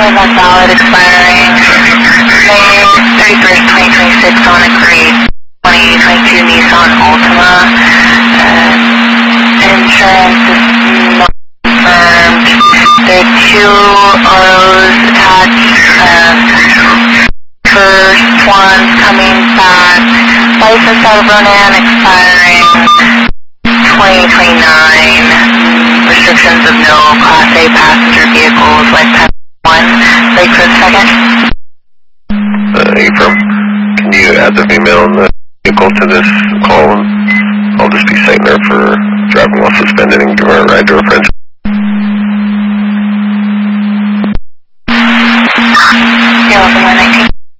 that's valid, expiring May 31st, 2026 on a grade 2022 Nissan Altima. Insurance is not confirmed. There are two O's attached. First one coming back. License out of Ronan, expiring 2029. Restrictions of no Class A passenger vehicles, lifetime 1. Wait for a second. April, can you add the female in the vehicle to this call? I'll just be citing her for driving while suspended and give her a ride to her friends. You're welcome, 119.